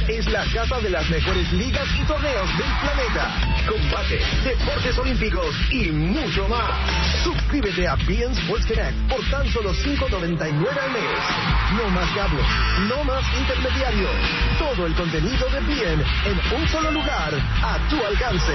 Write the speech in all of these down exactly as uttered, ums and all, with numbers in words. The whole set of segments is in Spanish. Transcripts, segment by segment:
es la casa de las mejores ligas y torneos del planeta. Combate, deportes olímpicos y mucho más. Suscríbete a B N Sports Connect por tan solo cinco noventa y nueve al mes. No más cable, no más intermediario. Todo el contenido de B N en un solo lugar, a tu alcance.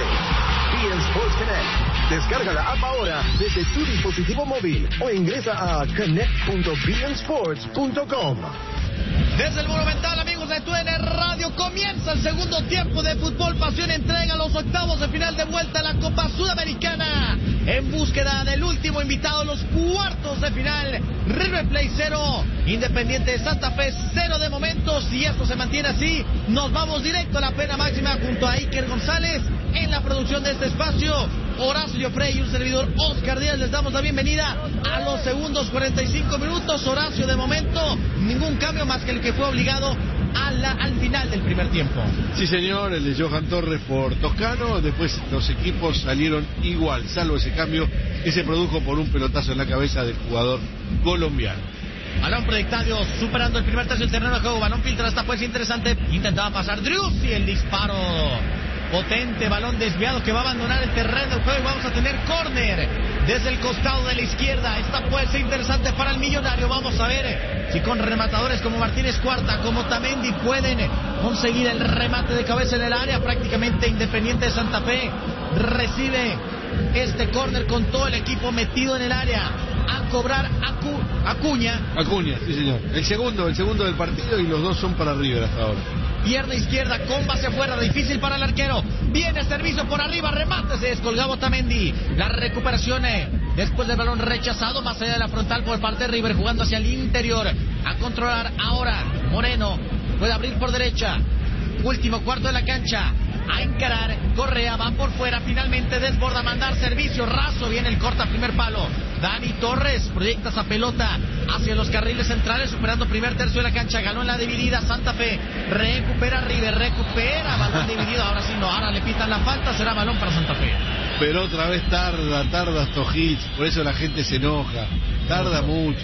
B N Sports Connect. Descarga la app ahora desde tu dispositivo móvil o ingresa a connect punto b n sports punto com. Desde el Monumental, amigos de T U D N Radio, comienza el segundo tiempo de Fútbol Pasión. Entrega los octavos de final de vuelta a la Copa Sudamericana. En búsqueda del último invitado, los cuartos de final. River Plate cero, Independiente de Santa Fe cero de momento. Si esto se mantiene así, nos vamos directo a la pena máxima junto a Iker González en la producción de este espacio. Horacio Frey y un servidor Oscar Díaz les damos la bienvenida a los segundos cuarenta y cinco minutos. Horacio, de momento ningún cambio más que el que fue obligado a la, al final del primer tiempo. Sí, señor, el de Johan Torres por Toscano. Después los equipos salieron igual, salvo ese cambio que se produjo por un pelotazo en la cabeza del jugador colombiano. Balón proyectado, superando el primer tercio del terreno de juego. Balón filtra, esta pues interesante. Intentaba pasar Driussi, el disparo potente, balón desviado que va a abandonar el terreno del juego y vamos a tener córner desde el costado de la izquierda. Esta puede ser interesante para el millonario. Vamos a ver si con rematadores como Martínez Cuarta, como Tamendi, pueden conseguir el remate de cabeza en el área. Prácticamente Independiente de Santa Fe recibe este córner con todo el equipo metido en el área. A cobrar Acu, Acuña. Acuña, sí, señor. El segundo, el segundo del partido y los dos son para River hasta ahora. Pierna izquierda, comba hacia afuera, difícil para el arquero. Viene servicio por arriba, remate, se descolgaba Otamendi. La recuperación eh, después del balón rechazado, más allá de la frontal por parte de River, jugando hacia el interior. A controlar ahora Moreno, puede abrir por derecha. Último cuarto de la cancha. A encarar, Correa va por fuera, finalmente desborda, mandar servicio, raso, viene el corta primer palo. Dani Torres proyecta esa pelota hacia los carriles centrales, superando primer tercio de la cancha, ganó en la dividida, Santa Fe recupera River, recupera, balón dividido, ahora sí no, ahora le pitan la falta, será balón para Santa Fe. Pero otra vez tarda, tarda Stojic, por eso la gente se enoja, tarda mucho,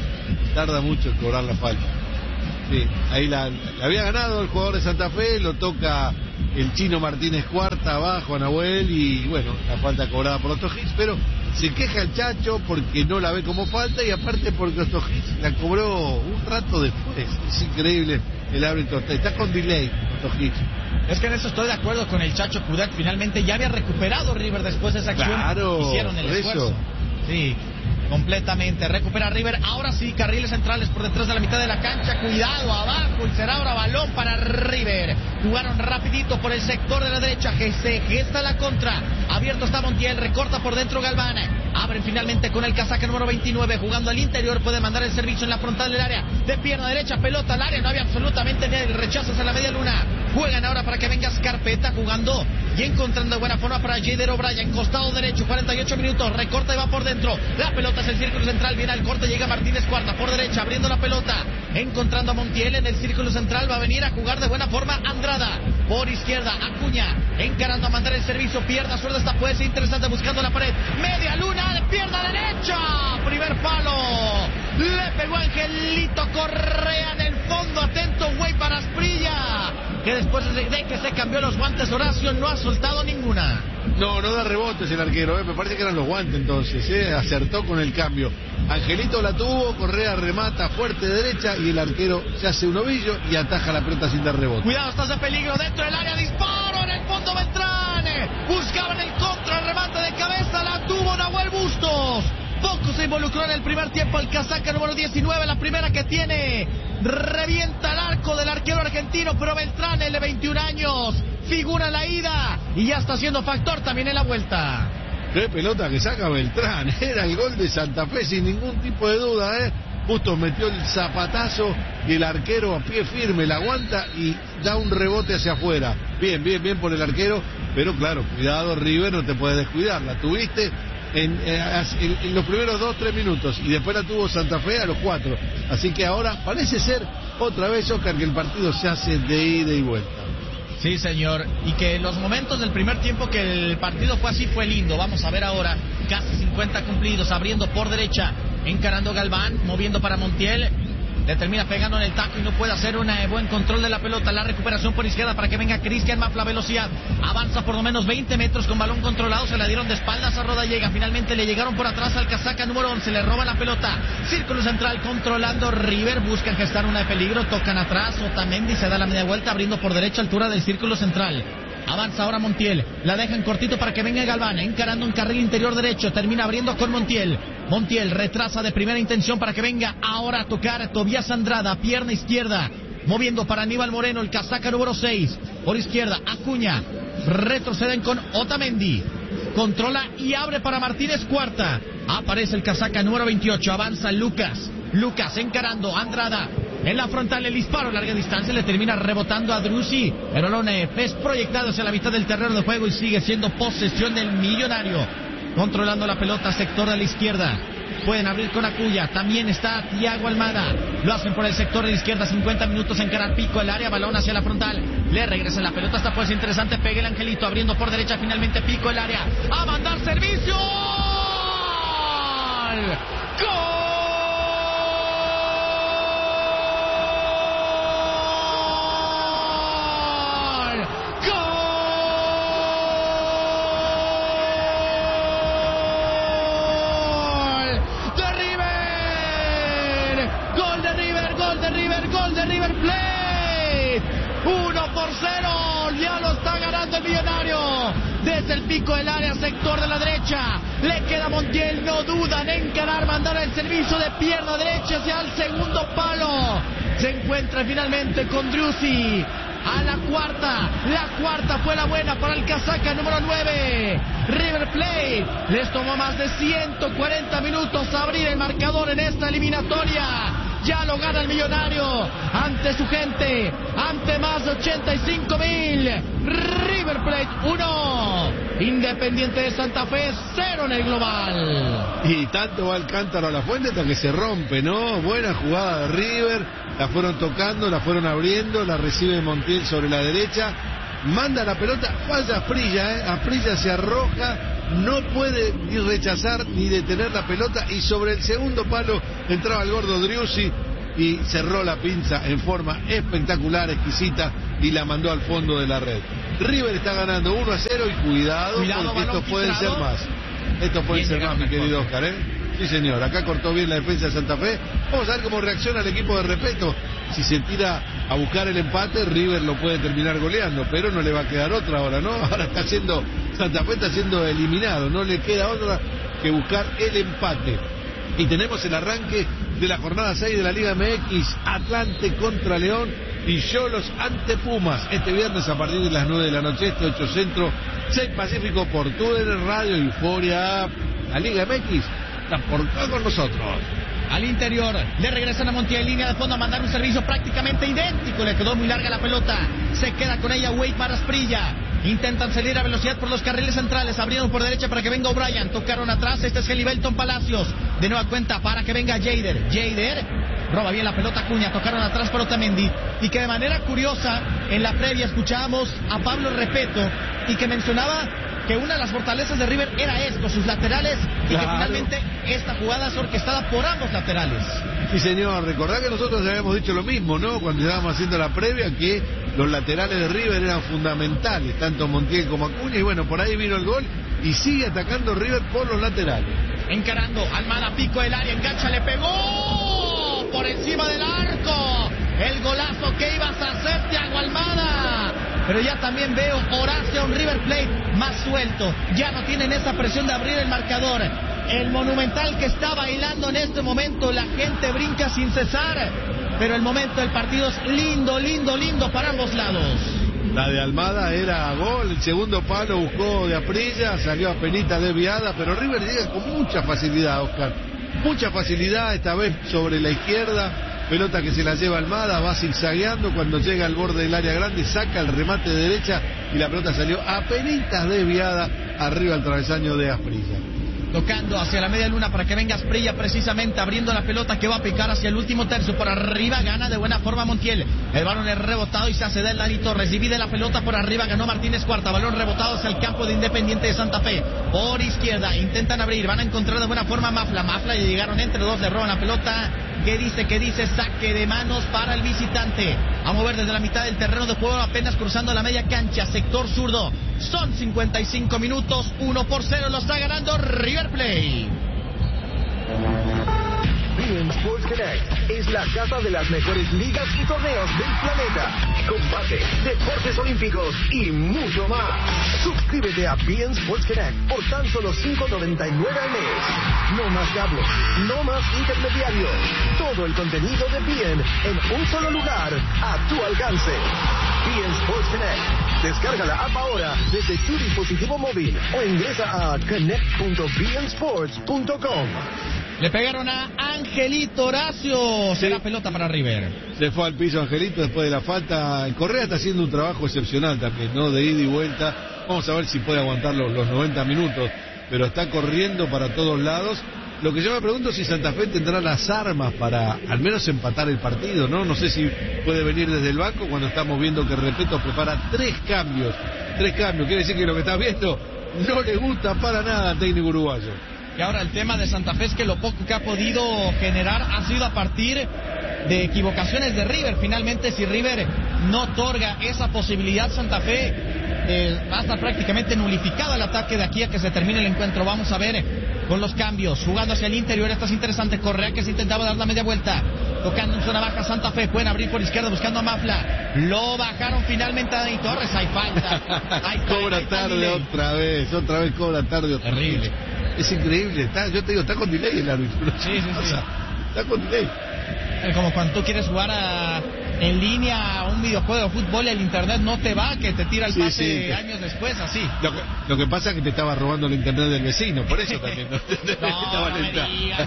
tarda mucho en cobrar la falta. Sí, ahí la, la había ganado el jugador de Santa Fe, lo toca el chino Martínez Cuarta abajo a Nahuel y bueno, la falta cobrada por Stojic, pero se queja el Chacho porque no la ve como falta y aparte porque Stojic la cobró un rato después. Es increíble el árbitro, está con delay Stojic. Es que en eso estoy de acuerdo con el Chacho Coudet, finalmente ya había recuperado River después de esa acción. Claro, hicieron el esfuerzo. Eso. Sí, completamente, recupera River, ahora sí, carriles centrales por detrás de la mitad de la cancha, cuidado abajo y será ahora balón para River. Jugaron rapidito por el sector de la derecha, que se gesta la contra, abierto está Montiel, recorta por dentro Galván, abren finalmente con el casaca número veintinueve, jugando al interior, puede mandar el servicio en la frontal del área, de pierna derecha, pelota al área, no había absolutamente ni el rechazo hacia la media luna. Juegan ahora para que venga Scarpetta jugando y encontrando buena forma para Jader O'Brien, costado derecho, cuarenta y ocho minutos, recorta y va por dentro, la pelota es el círculo central, viene al corte, llega Martínez Cuarta por derecha, abriendo la pelota, encontrando a Montiel en el círculo central, va a venir a jugar de buena forma Andrada, por izquierda, Acuña, encarando a mandar el servicio, pierna suelta, esta puede ser interesante, buscando la pared, media luna, de pierna derecha, primer palo, le pegó Angelito Correa en el fondo, atento güey para Asprilla, que después de que se cambió los guantes, Horacio no ha soltado ninguna. No, no da rebotes el arquero, eh. Me parece que eran los guantes entonces, eh. acertó con el cambio. Angelito la tuvo, Correa remata fuerte de derecha y el arquero se hace un ovillo y ataja la pelota sin dar rebote. Cuidado, estás de peligro dentro del área, disparo en el fondo Beltrán, buscaban el contra, el remate de cabeza, la tuvo Nahuel Bustos. Poco se involucró en el primer tiempo el casaca número diecinueve, la primera que tiene, revienta el arco del arquero argentino, pero Beltrán, el de veintiún años, figura en la ida y ya está siendo factor también en la vuelta. Qué pelota que saca Beltrán, era el gol de Santa Fe sin ningún tipo de duda, ¿eh? Bustos metió el zapatazo y el arquero a pie firme la aguanta y da un rebote hacia afuera. Bien, bien, bien por el arquero, pero claro, cuidado River, no te puedes descuidar, la tuviste En, en, en los primeros dos, tres minutos y después la tuvo Santa Fe a los cuatro, así que ahora parece ser otra vez, Oscar, que el partido se hace de ida y vuelta. Sí, señor, y que los momentos del primer tiempo que el partido fue así fue lindo. Vamos a ver ahora, casi cincuenta cumplidos, abriendo por derecha, encarando Galván, moviendo para Montiel, le termina pegando en el taco y no puede hacer un eh, buen control de la pelota. La recuperación por izquierda para que venga Cristian Mafla, velocidad, avanza por lo menos veinte metros con balón controlado, se la dieron de espaldas a Rodallega, finalmente le llegaron por atrás al casaca número once, le roban la pelota, círculo central controlando River, buscan gestar una de peligro, tocan atrás, Otamendi se da la media vuelta abriendo por derecha altura del círculo central. Avanza ahora Montiel, la dejan cortito para que venga Galván, encarando un carril interior derecho, termina abriendo con Montiel. Montiel retrasa de primera intención para que venga ahora a tocar Tobías Andrada, pierna izquierda, moviendo para Aníbal Moreno, el casaca número seis, por izquierda Acuña, retroceden con Otamendi, controla y abre para Martínez Cuarta, aparece el casaca número veintiocho, avanza Lucas, Lucas encarando Andrada, en la frontal el disparo a larga distancia, le termina rebotando a Driussi, el balón es proyectado hacia la mitad del terreno de juego y sigue siendo posesión del Millonario, controlando la pelota, sector de la izquierda, pueden abrir con Acuña, también está Thiago Almada, lo hacen por el sector de la izquierda, cincuenta minutos encarar Pico el área, balón hacia la frontal, le regresa la pelota, esta puede ser interesante, pegue el Angelito, abriendo por derecha, finalmente Pico el área, a mandar servicio, ¡gol! Ya lo está ganando el Millonario desde el pico del área, sector de la derecha, le queda Montiel, no dudan en encarar, mandar el servicio de pierna derecha hacia el segundo palo, se encuentra finalmente con Driussi a la cuarta, la cuarta fue la buena para el casaca número nueve, River Plate, les tomó más de ciento cuarenta minutos abrir el marcador en esta eliminatoria. Ya lo gana el Millonario ante su gente, ante más de ochenta y cinco mil. River Plate uno, Independiente de Santa Fe cero en el global. Y tanto va el cántaro a la fuente hasta que se rompe, ¿no? Buena jugada de River, la fueron tocando, la fueron abriendo, la recibe Montiel sobre la derecha, manda la pelota, falla Asprilla, ¿eh? Asprilla se arroja, no puede ni rechazar ni detener la pelota y sobre el segundo palo entraba el gordo Driussi y cerró la pinza en forma espectacular, exquisita y la mandó al fondo de la red. River está ganando uno a cero y cuidado, cuidado porque esto puede ser más. Esto puede ser más, mi querido Oscar, ¿eh? Sí, señor, acá cortó bien la defensa de Santa Fe. Vamos a ver cómo reacciona el equipo de Repetto. Si se tira a buscar el empate, River lo puede terminar goleando, pero no le va a quedar otra ahora, ¿no? Ahora está siendo, Santa Fe está siendo eliminado, no le queda otra que buscar el empate. Y tenemos el arranque de la jornada seis de la Liga M X, Atlante contra León y Xolos ante Pumas. Este viernes a partir de las nueve de la noche, este ocho Centro, seis Pacífico por T U D N Radio, Euforia, la Liga M X. Por acá con nosotros. Al interior, le regresan a Montiel, línea de fondo a mandar un servicio prácticamente idéntico, le quedó muy larga la pelota, se queda con ella Wade para Asprilla, intentan salir a velocidad por los carriles centrales, abrieron por derecha para que venga O'Brien, tocaron atrás, este es Gelibelton Palacios, de nueva cuenta para que venga Jader, Jader roba bien la pelota Acuña, tocaron atrás por Otamendi, y que de manera curiosa, en la previa escuchábamos a Pablo Repetto, y que mencionaba que una de las fortalezas de River era esto, sus laterales, y claro, que finalmente esta jugada es orquestada por ambos laterales. Sí, señor, recordá que nosotros ya habíamos dicho lo mismo, ¿no? Cuando estábamos haciendo la previa, que los laterales de River eran fundamentales, tanto Montiel como Acuña, y bueno, por ahí vino el gol, y sigue atacando River por los laterales. Encarando, Almada, pico del área, engancha, le pegó por encima del arco, el golazo que ibas a hacer, Thiago Almada. Pero ya también veo Horacio, un River Plate más suelto, ya no tienen esa presión de abrir el marcador. El Monumental que está bailando en este momento, la gente brinca sin cesar, pero el momento del partido es lindo, lindo, lindo para ambos lados. La de Almada era gol, el segundo palo buscó de Asprilla, salió a penita desviada, pero River llega con mucha facilidad, Oscar, mucha facilidad, esta vez sobre la izquierda. Pelota que se la lleva Almada, va zigzagueando, cuando llega al borde del área grande, saca el remate de derecha y la pelota salió apenitas desviada arriba al travesaño de Asprilla. Tocando hacia la media luna para que venga Asprilla, precisamente abriendo la pelota que va a picar hacia el último tercio. Por arriba gana de buena forma Montiel. El balón es rebotado y se hace del ladito. Recibide la pelota por arriba, ganó Martínez Cuarta. Balón rebotado hacia el campo de Independiente de Santa Fe. Por izquierda intentan abrir, van a encontrar de buena forma a Mafla. Mafla y llegaron entre dos, le roban la pelota. ¿Qué dice? ¿Qué dice? Saque de manos para el visitante. A mover desde la mitad del terreno de juego, apenas cruzando la media cancha, sector zurdo. Son cincuenta y cinco minutos, uno por cero lo está ganando River Plate. beIN Sports Connect es la casa de las mejores ligas y torneos del planeta. Combate, deportes olímpicos y mucho más. Suscríbete a beIN Sports Connect por tan solo cinco noventa y nueve al mes. No más cable, no más intermediarios. Todo el contenido de beIN en un solo lugar, a tu alcance. beIN Sports Connect. Descarga la app ahora desde tu dispositivo móvil o ingresa a connect punto bein sports punto com. Le pegaron a Angelito Horacio. Será pelota para River. Se fue al piso Angelito después de la falta. Correa está haciendo un trabajo excepcional también, ¿no? De ida y vuelta. Vamos a ver si puede aguantar los, los noventa minutos. Pero está corriendo para todos lados. Lo que yo me pregunto es si Santa Fe tendrá las armas para al menos empatar el partido, ¿no? No sé si puede venir desde el banco cuando estamos viendo que Repetto prepara tres cambios. Tres cambios. Quiere decir que lo que está viendo no le gusta para nada al técnico uruguayo. Y ahora el tema de Santa Fe es que lo poco que ha podido generar ha sido a partir de equivocaciones de River. Finalmente, si River no otorga esa posibilidad, Santa Fe eh, va a estar prácticamente nulificado el ataque de aquí a que se termine el encuentro. Vamos a ver con los cambios, jugando hacia el interior. Esto es interesante. Correa, que se intentaba dar la media vuelta, tocando en zona baja. Santa Fe pueden abrir por izquierda buscando a Mafla. Lo bajaron finalmente a Dani Torres. Hay falta. Hay falta. Cobra hay tarde otra vez. Otra vez cobra tarde. Otra Terrible. vez. Es increíble, está, yo te digo, está con delay el árbitro. Sí, sí, sí. Está con delay. Es como cuando tú quieres jugar a, en línea a un videojuego de fútbol y el internet no te va, que te tira el Sí, pase sí. años después, así. Lo que, lo que pasa es que te estaba robando el internet del vecino, por eso también. No, No, no me diga,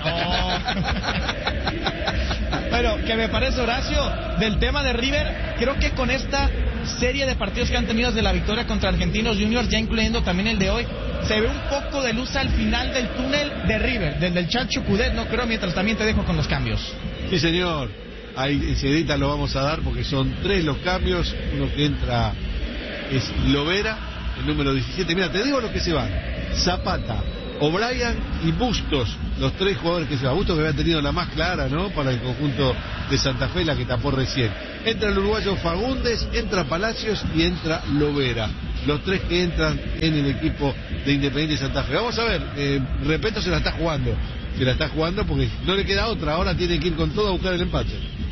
no. Bueno, que me parece, Horacio, del tema de River, creo que con esta serie de partidos que han tenido desde la victoria contra Argentinos Juniors, ya incluyendo también el de hoy, se ve un poco de luz al final del túnel de River, del del Chacho Coudet, no creo, mientras también te dejo con los cambios. Sí, señor. Ahí enseguida lo vamos a dar porque son tres los cambios. Uno que entra es Lovera, el número diecisiete. Mira, te digo lo que se van. Zapata, O'Brien y Bustos, los tres jugadores que se van. Bustos que había tenido la más clara, ¿no? Para el conjunto de Santa Fe, la que tapó recién. Entra el uruguayo Fagundes, entra Palacios y entra Lovera. Los tres que entran en el equipo de Independiente Santa Fe. Vamos a ver, eh, Repetto se la está jugando. Se la está jugando porque no le queda otra. Ahora tiene que ir con todo a buscar el empate.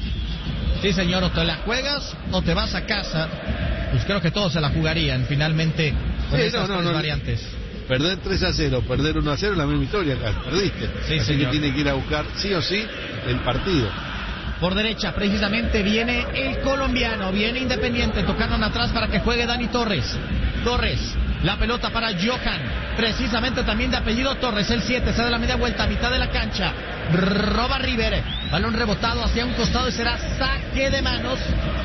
Sí, señor, o te la juegas o te vas a casa. Pues creo que todos se la jugarían finalmente con Sí, esas no, no, tres no. variantes. Perder tres a cero, perder uno a cero, la misma historia acá, perdiste. Sí, Así señor. que tiene que ir a buscar sí o sí el partido. Por derecha, precisamente, viene el colombiano, viene Independiente, tocaron atrás para que juegue Dani Torres. Torres, la pelota para Johan, precisamente también de apellido Torres, el siete, se da la media vuelta a mitad de la cancha, roba River, balón rebotado hacia un costado y será saque de manos.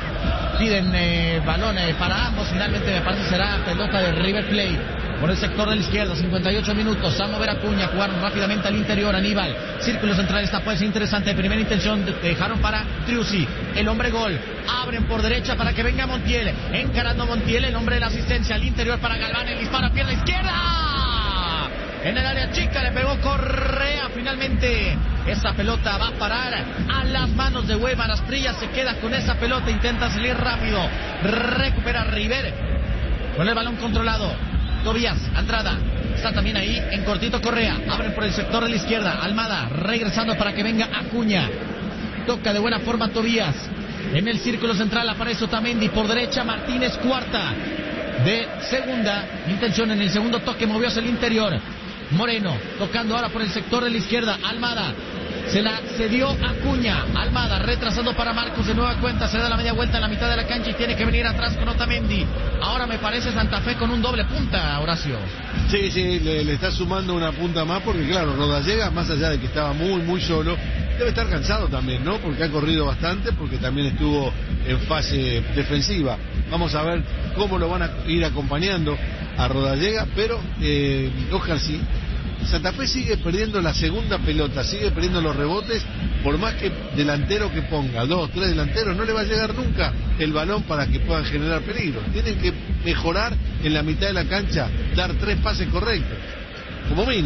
Piden eh, balón eh, para ambos, finalmente me parece será pelota de River Plate. Por el sector de la izquierda, cincuenta y ocho minutos, a mover Acuña, jugaron rápidamente al interior, Aníbal, círculo central, esta puede ser interesante, primera intención, dejaron para Triusi, el hombre gol, abren por derecha para que venga Montiel, encarando Montiel, el hombre de la asistencia, al interior para Galván, el disparo, pierna izquierda, en el área chica, le pegó Correa, finalmente, esa pelota va a parar a las manos de Weimar, Asprilla se queda con esa pelota, intenta salir rápido, recupera River, con el balón controlado, Tobías, Andrada, está también ahí en cortito Correa, abren por el sector de la izquierda, Almada, regresando para que venga Acuña, toca de buena forma Tobías, en el círculo central aparece Otamendi, por derecha Martínez, cuarta, de segunda, intención en el segundo toque, movió hacia el interior, Moreno, tocando ahora por el sector de la izquierda, Almada, se la cedió Acuña, Almada retrasando para Marcos de nueva cuenta, se da la media vuelta en la mitad de la cancha y tiene que venir atrás con Otamendi. Ahora me parece Santa Fe con un doble punta, Horacio. Sí, sí, le, le está sumando una punta más porque claro, Rodallega, más allá de que estaba muy, muy solo, debe estar cansado también, ¿no? Porque ha corrido bastante, porque también estuvo en fase defensiva. Vamos a ver cómo lo van a ir acompañando a Rodallega, pero eh, ojalá sí. Santa Fe sigue perdiendo la segunda pelota, sigue perdiendo los rebotes, por más que delantero que ponga, dos, tres delanteros, no le va a llegar nunca el balón para que puedan generar peligro. Tienen que mejorar en la mitad de la cancha, dar tres pases correctos, como mínimo.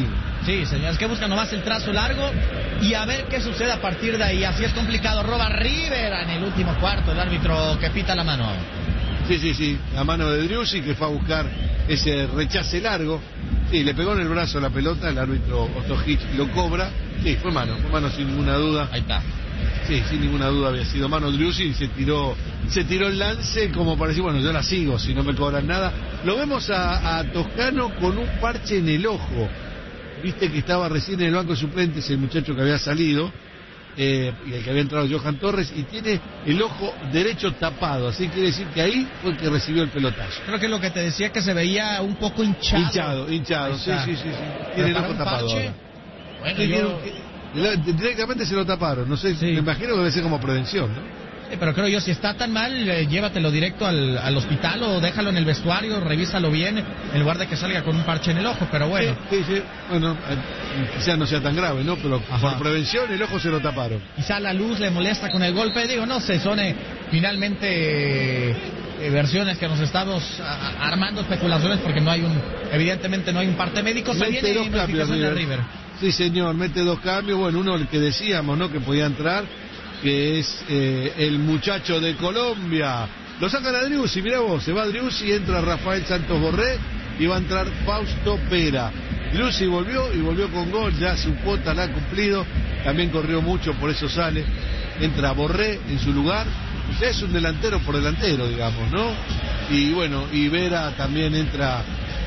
Sí, señores, que buscan nomás el trazo largo y a ver qué sucede a partir de ahí. Así es complicado. Roba River en el último cuarto, el árbitro que pita la mano. Sí, sí, sí, la mano de Driussi, que fue a buscar ese rechace largo. Sí, le pegó en el brazo la pelota, el árbitro Ostojic lo cobra. Sí, fue mano, fue mano sin ninguna duda. Ahí está. Sí, sin ninguna duda había sido mano Driussi y se tiró, se tiró el lance como para decir, bueno, yo la sigo si no me cobran nada. Lo vemos a, a Toscano con un parche en el ojo. Viste que estaba recién en el banco de suplentes el muchacho que había salido, eh, y el que había entrado Johan Torres, y tiene el ojo derecho tapado, así quiere decir que ahí fue el que recibió el pelotazo. Creo que lo que te decía que se veía un poco hinchado. Hinchado, hinchado, sí, sí, sí, sí. Tiene el ojo tapado parche, ahora. Bueno, Sí, yo... tiene- directamente se lo taparon, no sé, Sí. me imagino que debe ser como prevención, ¿no? Sí, pero creo yo, si está tan mal, eh, llévatelo directo al, al hospital o déjalo en el vestuario, revísalo bien, en lugar de que salga con un parche en el ojo, pero bueno. Sí, sí, sí. Bueno, eh, quizás no sea tan grave, ¿no? Pero Ajá. por prevención el ojo se lo taparon. Quizá la luz le molesta con el golpe, digo, no sé, son eh, finalmente eh, versiones que nos estamos a- a- armando, especulaciones, porque no hay un, evidentemente no hay un parte médico. Se Mete viene dos cambios, notificación de River. River. Sí, señor, mete dos cambios. Bueno, uno el que decíamos, ¿no? Que podía entrar, que es eh, el muchacho de Colombia. Lo sacan a Driussi, mirá vos, se va Driussi, entra Rafael Santos Borré y va a entrar Fausto Pera. Driussi volvió y volvió con gol, ya su cuota la ha cumplido, también corrió mucho, por eso sale. Entra Borré en su lugar, ya es un delantero por delantero, digamos, ¿no? Y bueno, y Vera también entra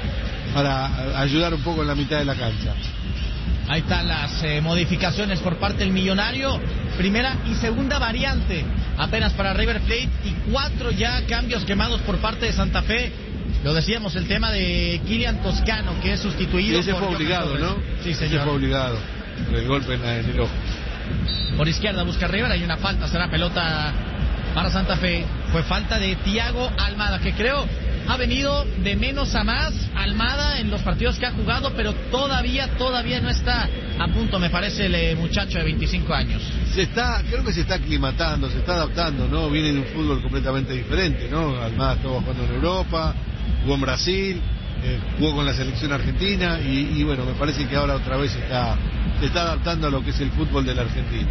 para ayudar un poco en la mitad de la cancha. Ahí están las eh, modificaciones por parte del Millonario. Primera y segunda variante apenas para River Plate y cuatro ya cambios quemados por parte de Santa Fe. Lo decíamos, el tema de Kylian Toscano, que es sustituido Y ese por fue Johan obligado, Torres. ¿no? Sí, Ese señor. fue obligado, por el golpe en, la- en el ojo. Por izquierda busca River, hay una falta, será pelota para Santa Fe. Fue falta de Thiago Almada, que creo ha venido de menos a más Almada en los partidos que ha jugado, pero todavía, todavía no está a punto, me parece, el eh, muchacho de veinticinco años. Se está, creo que se está aclimatando, se está adaptando, ¿no? Viene de un fútbol completamente diferente, ¿no? Almada estuvo jugando en Europa, jugó en Brasil, eh, jugó con la selección argentina y, y bueno, me parece que ahora otra vez está, se está adaptando a lo que es el fútbol de la Argentina.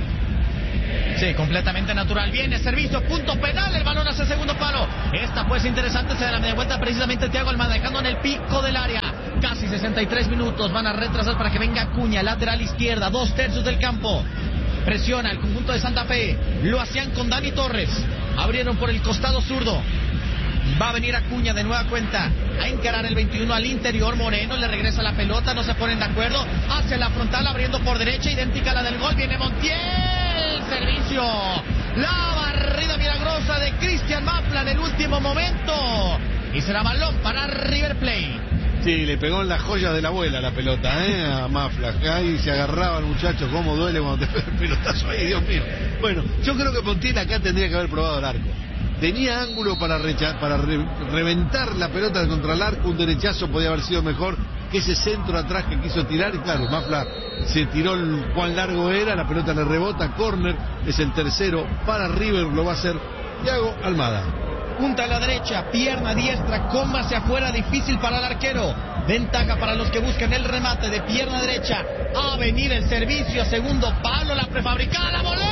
Sí, completamente natural. Viene servicio, punto penal, el balón hacia el segundo palo. Esta pues interesante, se da la media vuelta precisamente Thiago Almada, dejando en el pico del área. Casi sesenta y tres minutos, van a retrasar para que venga Acuña, lateral izquierda, dos tercios del campo. Presiona el conjunto de Santa Fe, lo hacían con Dani Torres, abrieron por el costado zurdo. Va a venir Acuña de nueva cuenta a encarar el veintiuno al interior. Moreno le regresa la pelota, no se ponen de acuerdo. Hacia la frontal, abriendo por derecha, idéntica a la del gol. Viene Montiel, servicio. La barrida milagrosa de Cristian Mafla en el último momento. Y será balón para River Plate. Sí, le pegó en la joya de la abuela la pelota, ¿eh? A Mafla. Ahí se agarraba el muchacho, cómo duele cuando te pega el pelotazo ahí, Dios mío. Bueno, yo creo que Montiel acá tendría que haber probado el arco. Tenía ángulo para, recha para re reventar la pelota contra el arco, un derechazo podía haber sido mejor que ese centro atrás que quiso tirar, y claro, Mafla se tiró el cuán largo era, la pelota le rebota, córner, es el tercero para River, lo va a hacer Thiago Almada. Punta a la derecha, pierna diestra, comba hacia afuera, difícil para el arquero. Ventaja para los que buscan el remate de pierna derecha. A venir el servicio, segundo palo, la prefabricada, la volea.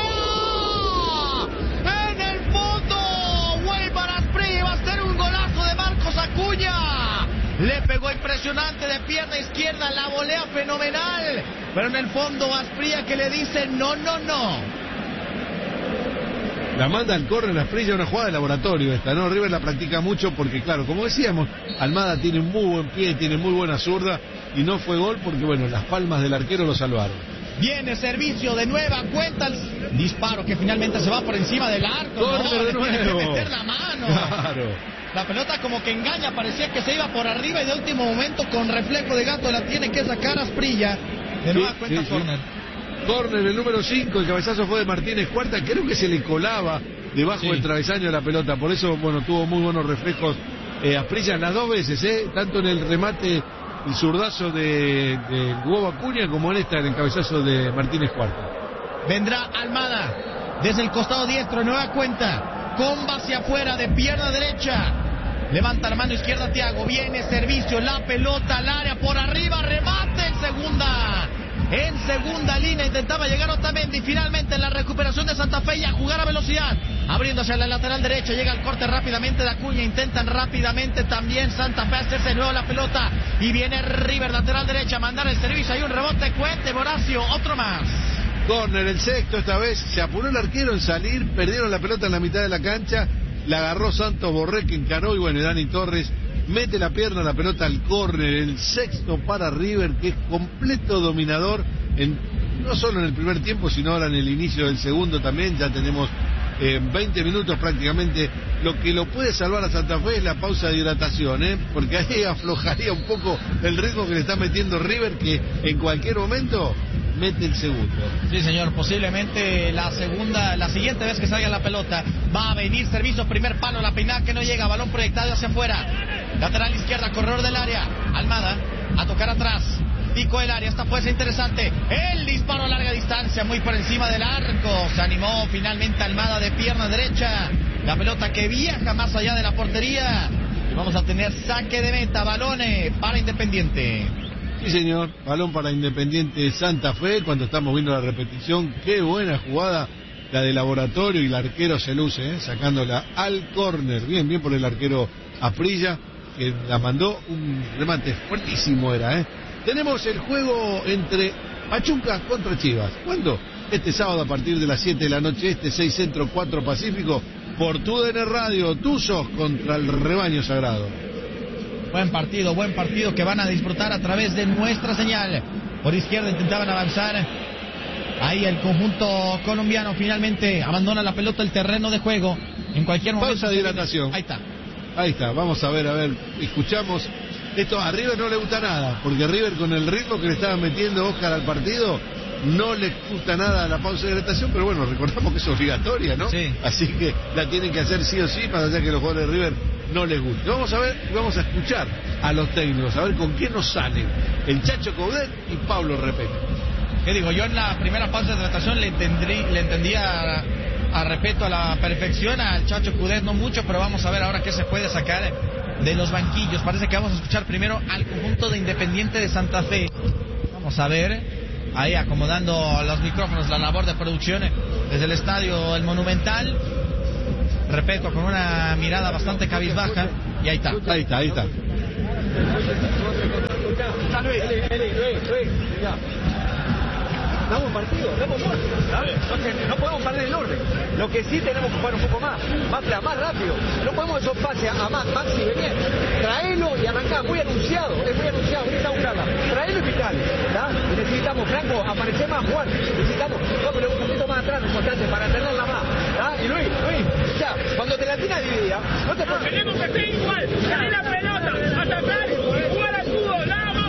En el fondo, Weimar Asprilla va a hacer un golazo de Marcos Acuña. Le pegó impresionante de pierna izquierda, la volea fenomenal. Pero en el fondo, Asprilla que le dice no, no, no. La manda al córner, Asprilla, una jugada de laboratorio esta, ¿no? River la practica mucho porque, claro, como decíamos, Almada tiene un muy buen pie, tiene muy buena zurda y no fue gol porque, bueno, las palmas del arquero lo salvaron. Viene servicio de nueva cuenta, el disparo que finalmente se va por encima del arco. Córner no, de le tiene que nuevo. meter la mano. Claro. La pelota como que engaña, parecía que se iba por arriba y de último momento con reflejo de gato la tiene que sacar Asprilla. De Sí, nueva cuenta sí, sí. córner. Córner, el número cinco, el cabezazo fue de Martínez Cuarta, creo que se le colaba debajo Sí. del travesaño de la pelota, por eso, bueno, tuvo muy buenos reflejos eh, Asprilla las dos veces, ¿eh? Tanto en el remate, el zurdazo de, de Hugo Acuña, como en esta, en el cabezazo de Martínez Cuarta. Vendrá Almada desde el costado diestro, nueva cuenta. Comba hacia afuera de pierna derecha. Levanta la mano izquierda Thiago, viene servicio, la pelota al área por arriba, remate en segunda. en segunda línea, intentaba llegar Otamendi, finalmente en la recuperación de Santa Fe y a jugar a velocidad, abriendo hacia la lateral derecha, llega el corte rápidamente de Acuña, intentan rápidamente también Santa Fe hacerse de nuevo la pelota, y viene River, lateral derecha, mandar el servicio, hay un rebote, Cuente, Boracio, otro más. Córner, el sexto esta vez, se apuró el arquero en salir, perdieron la pelota en la mitad de la cancha, la agarró Santos Borré que encaró y bueno, Dani Torres mete la pierna, la pelota al córner, el sexto para River, que es completo dominador, en, no solo en el primer tiempo, sino ahora en el inicio del segundo también, ya tenemos eh, veinte minutos prácticamente. Lo que lo puede salvar a Santa Fe es la pausa de hidratación, ¿eh? Porque ahí aflojaría un poco el ritmo que le está metiendo River, que en cualquier momento mete el segundo. Sí, señor, posiblemente la segunda, la siguiente vez que salga la pelota va a venir servicio, primer palo, la peinada que no llega, balón proyectado hacia afuera, lateral izquierda, corredor del área, Almada a tocar atrás, pico del área, esta puede ser interesante, el disparo a larga distancia, muy por encima del arco, se animó finalmente Almada de pierna derecha, la pelota que viaja más allá de la portería, y vamos a tener saque de meta, balones para Independiente. Sí, señor, balón para Independiente Santa Fe, cuando estamos viendo la repetición, qué buena jugada la de Laboratorio, y el arquero se luce, ¿eh? Sacándola al córner, bien, bien por el arquero Aprilla, que la mandó, un remate fuertísimo era, ¿eh? Tenemos el juego entre Pachuca contra Chivas, ¿cuándo? Este sábado a partir de las siete de la noche, este seis Centro, cuatro Pacífico, por tu D N Radio, Tuzos contra el Rebaño Sagrado. Buen partido, buen partido que van a disfrutar a través de nuestra señal. Por izquierda intentaban avanzar. Ahí el conjunto colombiano finalmente abandona la pelota, el terreno de juego. En cualquier momento. Pausa de dilatación. Ahí está. Ahí está, vamos a ver, a ver, escuchamos. Esto a River no le gusta nada, porque River con el ritmo que le estaba metiendo Oscar al partido, no le gusta nada la pausa de hidratación, pero bueno, recordamos que es obligatoria, ¿no? Sí. Así que la tienen que hacer sí o sí, para allá que los jugadores de River no les guste. Vamos a ver y vamos a escuchar a los técnicos, a ver con quién nos salen el Chacho Coudet y Pablo Repeto. ¿Qué digo? Yo en la primera pausa de hidratación le, entendrí, le entendía a, a Repeto a la perfección, al Chacho Coudet no mucho, pero vamos a ver ahora qué se puede sacar de los banquillos. Parece que vamos a escuchar primero al conjunto de Independiente de Santa Fe. Vamos a ver, ahí acomodando los micrófonos, la labor de producción desde el estadio El Monumental. Repeto, con una mirada bastante cabizbaja, y ahí está. Ahí está, ahí está. Damos partido, damos más, ¿sabes? Entonces no podemos perder el orden. Lo que sí tenemos que jugar un poco más, más, más rápido. No podemos esos pases a Max, Maxi, vení, traelo y arrancá, muy anunciado, es muy anunciado, vení a buscarla. Traelo y picale, ¿tá? Y necesitamos, Franco, aparecer más, Juan. Necesitamos, cómelo un poquito más atrás, importante, para tenerla más, ¿tá? Y Luis, Luis, ya, cuando te la tiras dividida, no te pones. Tenemos que ser igual, tener la pelota, atacar y jugar al fútbol, nada más.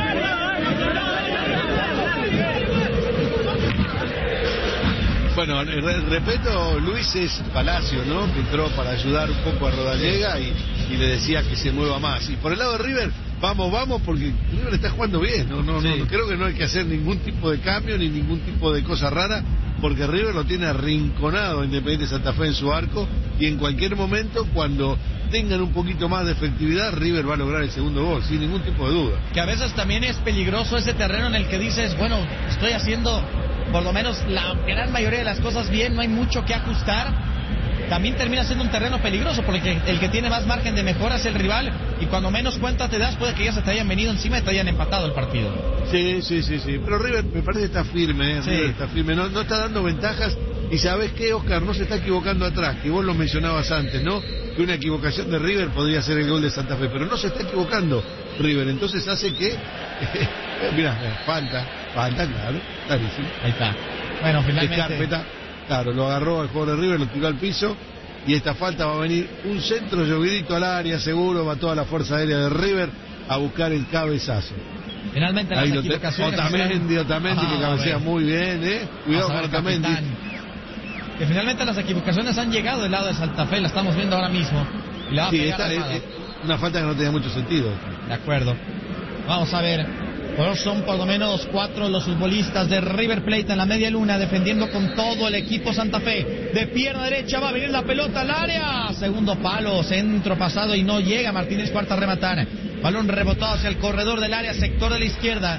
Bueno, respeto, Luis es Palacio, ¿no? Que entró para ayudar un poco a Rodallega y, y le decía que se mueva más. Y por el lado de River, vamos, vamos, porque River está jugando bien, ¿no? No, sí. no, creo que no hay que hacer ningún tipo de cambio ni ningún tipo de cosa rara, porque River lo tiene arrinconado Independiente Santa Fe en su arco, y en cualquier momento, cuando tengan un poquito más de efectividad, River va a lograr el segundo gol, sin ningún tipo de duda. Que a veces también es peligroso ese terreno en el que dices, bueno, estoy haciendo por lo menos la gran mayoría de las cosas bien, no hay mucho que ajustar. También termina siendo un terreno peligroso, porque el que tiene más margen de mejora es el rival, y cuando menos cuenta te das, puede que ya se te hayan venido encima y te hayan empatado el partido. Sí, sí, sí, sí, pero River me parece que está firme, ¿eh? Sí. River está firme, no, no está dando ventajas, y ¿sabes qué, Oscar? No se está equivocando atrás, que vos lo mencionabas antes, ¿no? Que una equivocación de River podría ser el gol de Santa Fe, pero no se está equivocando River, entonces hace que... Mirá, falta, falta, claro, clarísimo. Ahí está. Bueno, finalmente... Escarpeta, claro, lo agarró el jugador de River, lo tiró al piso, y esta falta va a venir un centro llovidito al área, seguro, va toda la fuerza aérea de River a buscar el cabezazo. Finalmente las Ahí equivocaciones... Otamendi, Otamendi ah, que cabecea bueno. muy bien, ¿eh? Cuidado con Otamendi. Que finalmente las equivocaciones han llegado del lado de Santa Fe, la estamos viendo ahora mismo. Y le va a Sí, pegar esta es, es una falta que no tenía mucho sentido. De acuerdo. Vamos a ver. Bueno, son por lo menos cuatro los futbolistas de River Plate en la media luna, defendiendo con todo el equipo Santa Fe. De pierna derecha va a venir la pelota al área. Segundo palo, centro pasado y no llega Martínez Cuarta a rematar. Balón rebotado hacia el corredor del área, sector de la izquierda.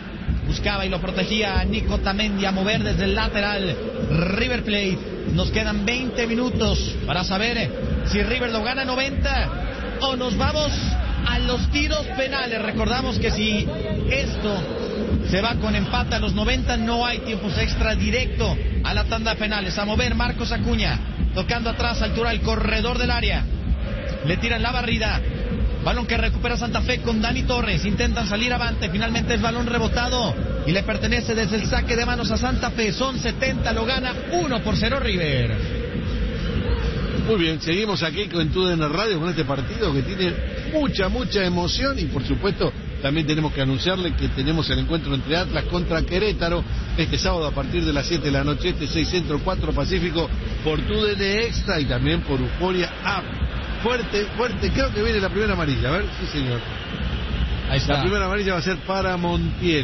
buscaba y lo protegía Nico Tamendi a mover desde el lateral River Plate. Nos quedan veinte minutos para saber si River lo gana noventa o nos vamos a los tiros penales. Recordamos que si esto se va con empate a los noventa, no hay tiempos extra, directo a la tanda de penales. A mover Marcos Acuña, tocando atrás, altura del corredor del área. Le tiran la barrida. Balón que recupera Santa Fe con Dani Torres. Intentan salir avante. Finalmente es balón rebotado y le pertenece desde el saque de manos a Santa Fe. Son setenta, lo gana uno por cero River. Muy bien, seguimos aquí con T U D N Radio con este partido que tiene mucha, mucha emoción y por supuesto también tenemos que anunciarle que tenemos el encuentro entre Atlas contra Querétaro este sábado a partir de las siete de la noche, este seis Centro, cuatro Pacífico, por T U D N Extra y también por Euforia App. Fuerte, fuerte, creo que viene la primera amarilla, a ver, sí señor. Ahí está. La primera amarilla va a ser para Montiel.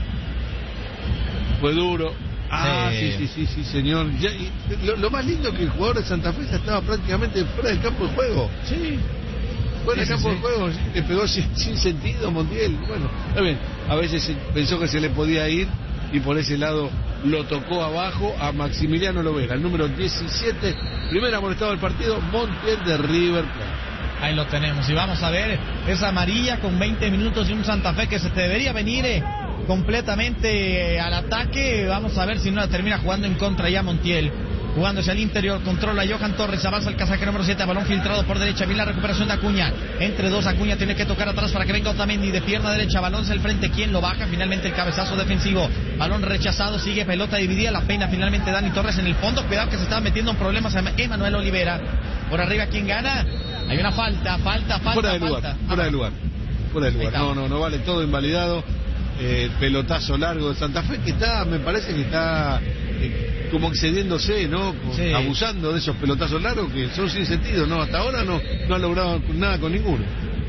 Fue duro. Ah, sí, sí, sí, sí, señor. Ya, y, lo, lo más lindo es que el jugador de Santa Fe ya estaba prácticamente fuera del campo de juego. Sí. Fuera del sí, campo sí, de juego, le pegó sin, sin sentido Montiel. Bueno, está bien. A veces pensó que se le podía ir y por ese lado lo tocó abajo a Maximiliano Lovera, el número diecisiete, primer amonestado del partido, Montiel de River Plate. Ahí lo tenemos y vamos a ver esa amarilla con veinte minutos y un Santa Fe que se te debería venir eh, completamente eh, al ataque. Vamos a ver si no la termina jugando en contra ya Montiel. Jugándose al interior, controla Johan Torres, avanza el casaje número siete, balón filtrado por derecha, viene la recuperación de Acuña, entre dos, Acuña tiene que tocar atrás para que venga Otamendi, de pierna derecha, balón hacia el frente, ¿quién lo baja? Finalmente el cabezazo defensivo, balón rechazado, sigue pelota dividida, la peina finalmente Dani Torres en el fondo, cuidado que se estaba metiendo en problemas a Emanuel Olivera, por arriba, ¿quién gana? Hay una falta, falta, falta, fuera de falta. lugar, fuera de lugar, fuera de lugar, no, no, no vale, todo invalidado, eh, pelotazo largo de Santa Fe, que está, me parece que está... Eh, como excediéndose, ¿no? Sí. Abusando de esos pelotazos largos que son sin sentido, ¿no? Hasta ahora no, no ha logrado nada con ninguno.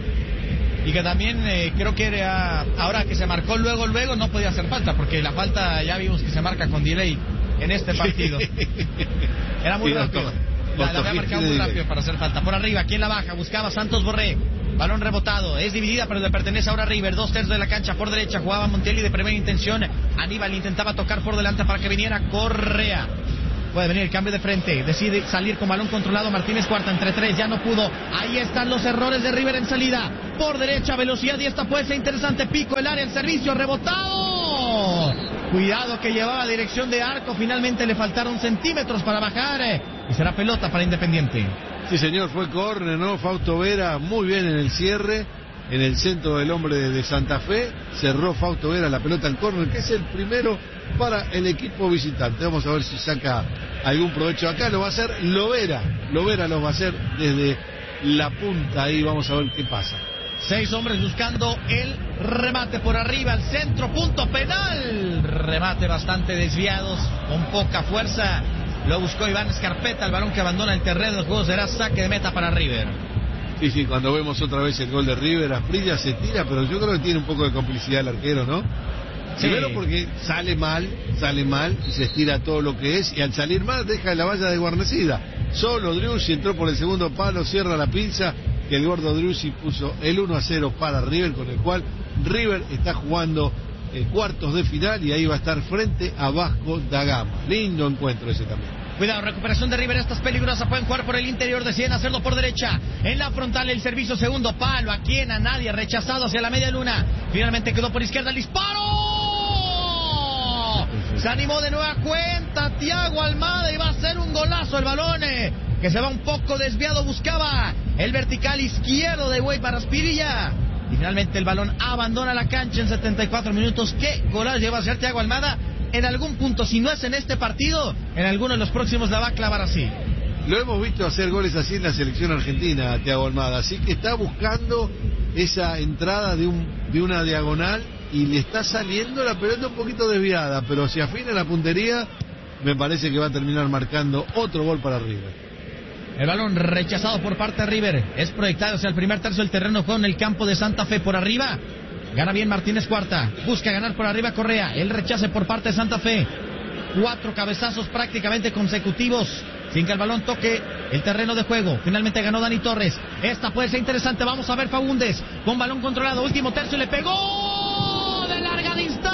Y que también eh, creo que era, ahora que se marcó luego, luego no podía hacer falta, porque la falta ya vimos que se marca con delay en este partido. Era muy Sí, rápido. los La, la había marcado muy rápido para hacer falta. Por arriba, ¿quién la baja? Buscaba Santos Borré. Balón rebotado, es dividida pero le pertenece ahora a River, dos tercios de la cancha, por derecha jugaba Montiel y de primera intención Aníbal intentaba tocar por delante para que viniera Correa. Puede venir el cambio de frente, decide salir con balón controlado Martínez Cuarta, entre tres, ya no pudo. Ahí están los errores de River en salida, por derecha, velocidad y esta puede ser interesante, pico el área, el servicio, rebotado. Cuidado que llevaba dirección de arco, finalmente le faltaron centímetros para bajar y será pelota para Independiente. Sí señor, fue córner, ¿no? Fausto Vera muy bien en el cierre, en el centro del hombre de, de Santa Fe, cerró Fausto Vera la pelota al córner, que es el primero para el equipo visitante. Vamos a ver si saca algún provecho acá, lo va a hacer Lovera, Lovera lo va a hacer desde la punta, ahí vamos a ver qué pasa. Seis hombres buscando el remate por arriba, al centro, punto penal, remate bastante desviados, con poca fuerza. Lo buscó Iván Escarpeta, el balón que abandona el terreno del juego será saque de meta para River. Sí, sí, cuando vemos otra vez el gol de River, Asprilla se tira, pero yo creo que tiene un poco de complicidad el arquero, ¿no? Sí. Primero porque sale mal, sale mal y se estira todo lo que es, y al salir mal deja la valla desguarnecida. Solo Driussi entró por el segundo palo, cierra la pinza, que el gordo Driussi puso el uno a cero para River, con el cual River está jugando Eh, cuartos de final y ahí va a estar frente a Vasco da Gama. Lindo encuentro ese también. Cuidado, recuperación de River, estas peligrosas pueden jugar por el interior, deciden hacerlo por derecha, en la frontal el servicio, segundo palo, a quien, a nadie, rechazado hacia la media luna, finalmente quedó por izquierda el disparo, se animó de nueva cuenta Thiago Almada y va a ser un golazo el balón, eh, que se va un poco desviado, buscaba el vertical izquierdo de Weimar Aspirilla. Y finalmente el balón abandona la cancha en setenta y cuatro minutos. ¿Qué golazo lleva a hacer Thiago Almada? En algún punto, si no es en este partido, en alguno de los próximos la va a clavar así. Lo hemos visto hacer goles así en la selección argentina, Thiago Almada. Así que está buscando esa entrada de, un, de una diagonal y le está saliendo la pelota un poquito desviada. Pero si afina la puntería, me parece que va a terminar marcando otro gol para River. El balón rechazado por parte de River, es proyectado hacia el primer tercio del terreno con el campo de Santa Fe por arriba. Gana bien Martínez Cuarta, busca ganar por arriba Correa, el rechace por parte de Santa Fe. Cuatro cabezazos prácticamente consecutivos sin que el balón toque el terreno de juego. Finalmente ganó Dani Torres. Esta puede ser interesante, vamos a ver Faúndez con balón controlado, último tercio, le pegó de larga distancia,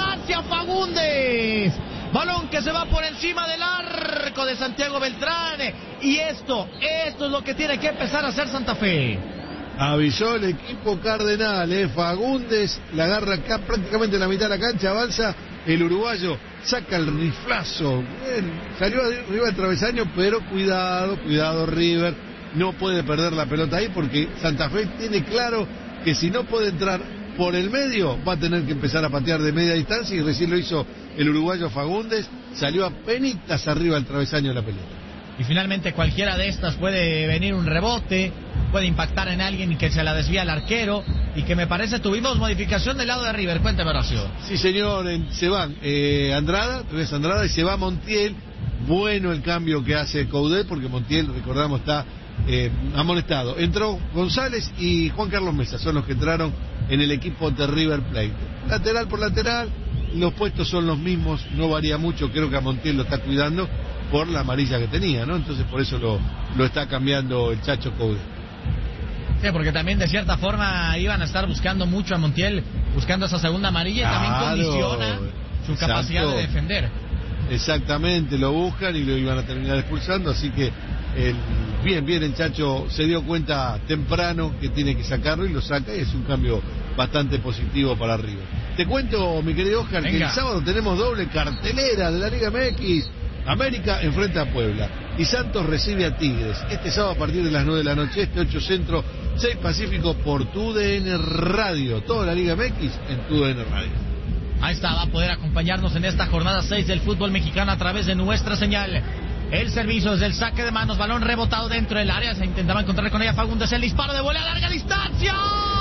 Fagundes. Balón que se va por encima del arco de Santiago Beltrán. Y esto, esto es lo que tiene que empezar a hacer Santa Fe. Avisó el equipo cardenal, eh. Fagundes la agarra acá prácticamente en la mitad de la cancha, avanza el uruguayo, saca el riflazo, bien, salió arriba del travesaño, pero cuidado, cuidado River, no puede perder la pelota ahí porque Santa Fe tiene claro que si no puede entrar por el medio, va a tener que empezar a patear de media distancia, y recién lo hizo el uruguayo Fagundes, salió a penitas arriba del travesaño de la pelota. Y finalmente cualquiera de estas puede venir un rebote, puede impactar en alguien y que se la desvía el arquero, y que me parece tuvimos modificación del lado de River. Cuéntame, Horacio. Sí, señor, en, se van eh, Andrada, Andrés Andrada, y se va Montiel. Bueno el cambio que hace Coudet, porque Montiel, recordamos, está eh, amonestado. Entró González y Juan Carlos Mesa, son los que entraron en el equipo de River Plate. Lateral por lateral, los puestos son los mismos, no varía mucho, creo que a Montiel lo está cuidando por la amarilla que tenía, ¿no? Entonces por eso lo, lo está cambiando el Chacho Coudet. Sí, porque también de cierta forma iban a estar buscando mucho a Montiel, buscando esa segunda amarilla, claro, y también condiciona su exacto. capacidad de defender. Exactamente, lo buscan y lo iban a terminar expulsando, así que el, bien, bien, el Chacho se dio cuenta temprano que tiene que sacarlo y lo saca, y es un cambio bastante positivo para River. Te cuento, mi querido Oscar, Venga. que el sábado tenemos doble cartelera de la Liga M X. América enfrenta a Puebla y Santos recibe a Tigres. Este sábado a partir de las nueve de la noche, este ocho Centro, seis Pacífico, por tu D N Radio. Toda la Liga M X en tu D N Radio. Ahí está, va a poder acompañarnos en esta jornada seis del fútbol mexicano a través de nuestra señal. El servicio desde el saque de manos, balón rebotado dentro del área, se intentaba encontrar con ella Fagundes, el disparo de volea a larga distancia.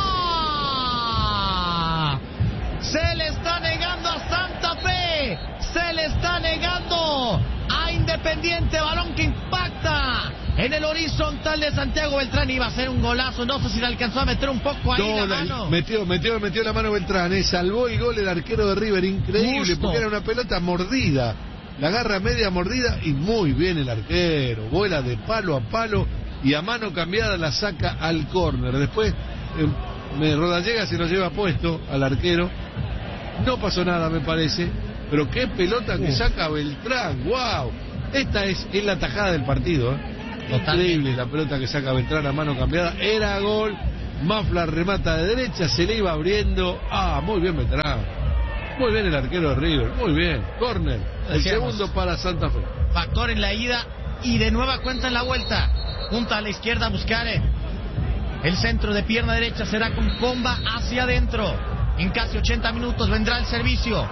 Se le está negando a Santa Fe, se le está negando a Independiente, balón que impacta en el horizontal de Santiago Beltrán. Iba a ser un golazo, no sé si le alcanzó a meter un poco ahí no, la mano. Metió, metió, metió la mano Beltrán, eh, salvó el gol el arquero de River, increíble, Justo. porque era una pelota mordida, la agarra media mordida y muy bien el arquero, vuela de palo a palo y a mano cambiada la saca al córner. Después eh, Rodallega se lo lleva puesto al arquero, no pasó nada me parece, pero qué pelota que saca Beltrán, wow, esta es, es la tajada del partido, ¿eh? Increíble la pelota que saca Beltrán a mano cambiada, era gol. Mafla remata de derecha, se le iba abriendo, ah, muy bien Beltrán, muy bien el arquero de River, muy bien, córner, el segundo para Santa Fe. Factor en la ida y de nueva cuenta en la vuelta, punta a la izquierda a buscar el centro de pierna derecha, será con comba hacia adentro. En casi ochenta minutos vendrá el servicio.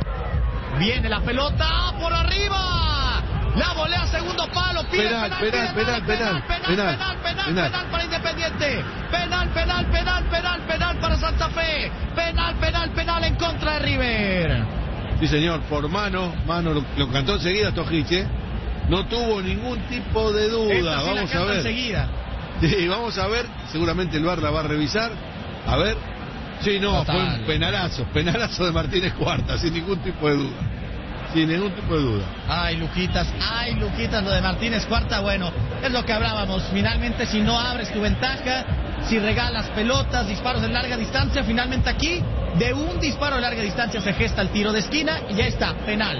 Viene la pelota por arriba. La volea segundo palo. Pide penal, penal, penal, penal, penal, penal, penal, penal para Independiente. Penal, penal, penal, penal, penal para Santa Fe. Penal, penal, penal en contra de River. Sí, señor, por mano, mano, lo, lo cantó enseguida Stojic, ¿eh? No tuvo ningún tipo de duda. Esta sí vamos la a ver. Enseguida. Sí, vamos a ver. Seguramente el V A R la va a revisar. A ver. Sí, no, Total. fue un penalazo, penalazo de Martínez Cuarta, sin ningún tipo de duda. Sin ningún tipo de duda. Ay, Luquitas, ay, Luquitas, lo de Martínez Cuarta, bueno, es lo que hablábamos. Finalmente, si no abres tu ventaja, si regalas pelotas, disparos de larga distancia, finalmente aquí, de un disparo de larga distancia se gesta el tiro de esquina y ya está, penal.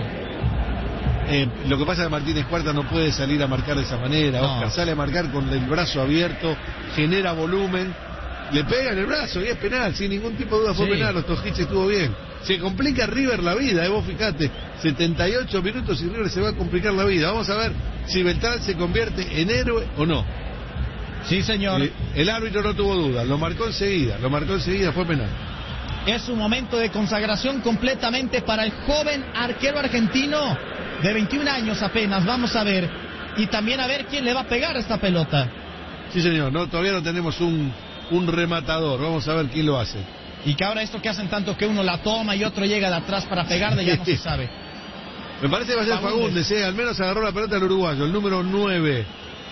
Eh, lo que pasa es que Martínez Cuarta no puede salir a marcar de esa manera, no. Oscar sale a marcar con el brazo abierto, genera volumen, le pega en el brazo y es penal, sin ningún tipo de duda fue sí. penal, los Stojic estuvo bien. Se complica River la vida, eh, vos fijate, setenta y ocho minutos y River se va a complicar la vida. Vamos a ver si Beltrán se convierte en héroe o no. Sí, señor. Eh, el árbitro no tuvo duda, lo marcó enseguida, lo marcó enseguida, fue penal. Es un momento de consagración completamente para el joven arquero argentino de veintiún años apenas, vamos a ver, y también a ver quién le va a pegar esta pelota. Sí, señor, no, todavía no tenemos un, un rematador, vamos a ver quién lo hace. Y que ahora esto que hacen tanto que uno la toma y otro llega de atrás para pegarle, ya no se sabe. Me parece que va a ser Fagundes, eh, al menos agarró la pelota el uruguayo, el número nueve.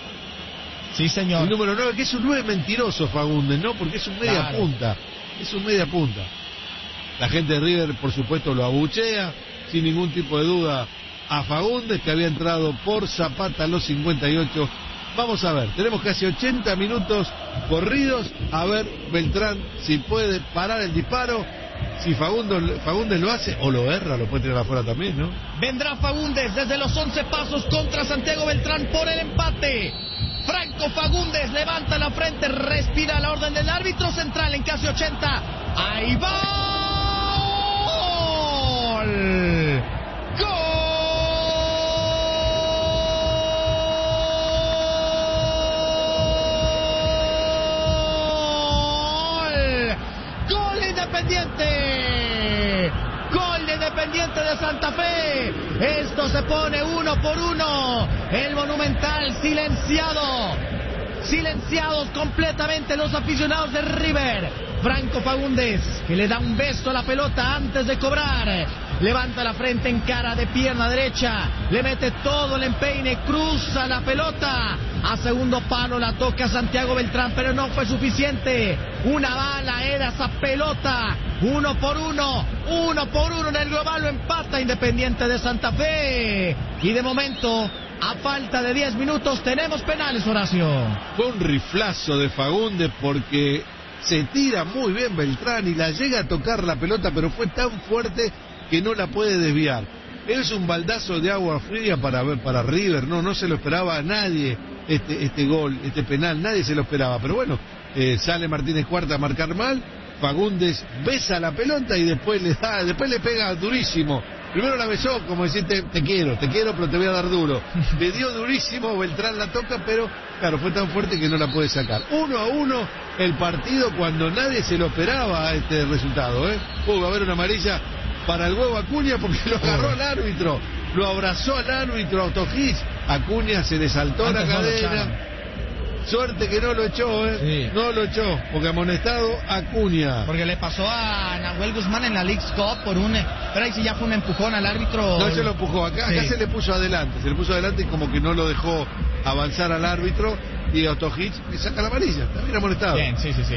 Sí, señor. El número nueve, que es un nueve mentiroso Fagundes, ¿no? Porque es un media claro. punta, es un media punta. La gente de River, por supuesto, lo abuchea, sin ningún tipo de duda, a Fagundes, que había entrado por Zapata a los cincuenta y ocho. Vamos a ver, tenemos casi ochenta minutos corridos, a ver Beltrán si puede parar el disparo, si Fagundes, Fagundes lo hace o lo erra, lo puede tirar afuera también, ¿no? Vendrá Fagundes desde los once pasos contra Santiago Beltrán por el empate. Franco Fagundes levanta la frente, respira la orden del árbitro central en casi ochenta. ¡Ahí va! ¡Gol! ¡Gol! ¡Gol Independiente! ¡Gol de Independiente de Santa Fe! Esto se pone uno por uno. El Monumental silenciado. Silenciados completamente los aficionados de River. Franco Fagundes, que le da un beso a la pelota antes de cobrar. Levanta la frente en cara de pierna derecha. Le mete todo el empeine, cruza la pelota. A segundo palo la toca Santiago Beltrán, pero no fue suficiente. Una bala era esa pelota. Uno por uno, uno por uno en el global, lo empata Independiente de Santa Fe. Y de momento, a falta de diez minutos, tenemos penales, Horacio. Fue un riflazo de Fagundes porque se tira muy bien Beltrán y la llega a tocar la pelota, pero fue tan fuerte que no la puede desviar. Es un baldazo de agua fría para, para River, no, no se lo esperaba a nadie este, este gol, este penal, nadie se lo esperaba, pero bueno, eh, sale Martínez Cuarta a marcar mal, Fagundes besa la pelota y después le da, después le pega durísimo. Primero la besó, como decirte, te quiero, te quiero, pero te voy a dar duro. Le dio durísimo, Beltrán la toca, pero claro, fue tan fuerte que no la puede sacar. Uno a uno el partido cuando nadie se lo esperaba este resultado, ¿eh? Uh, va a haber una amarilla para el huevo Acuña porque lo agarró al árbitro, lo abrazó al árbitro Autogis. Acuña se le saltó Antes la no lo cadena. echaron. Suerte que no lo echó, ¿eh? Sí. No lo echó, porque amonestado Acuña. Porque le pasó a Nahuel Guzmán en la Leagues Cup por un... Pero ahí sí ya fue un empujón al árbitro. No se lo empujó, acá, Sí. acá se le puso adelante, se le puso adelante y como que no lo dejó avanzar al árbitro y Autogis le saca la amarilla, también amonestado. Bien, sí, sí, sí.